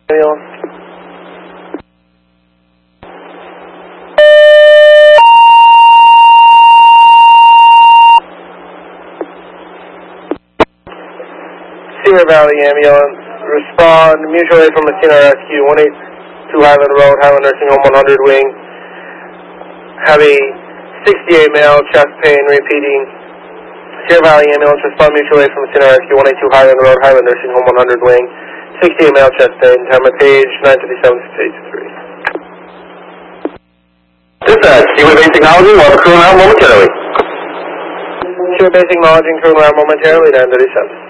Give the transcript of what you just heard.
Ambulance. Cedar Valley Ambulance, respond, mutual aid from Messina Rescue, 182 Highland Road, Highland Nursing Home 100 Wing. Have a 68 male, chest pain, repeating. Cedar Valley Ambulance, respond, mutual aid from Messina Rescue, 182 Highland Road, Highland Nursing Home 100 Wing. 68 male, chest pain, time of page 957-683. Dispatch, Seaway Base Technology, we'll have a crew around momentarily. Seaway Base Acknowledging crew around momentarily, 937.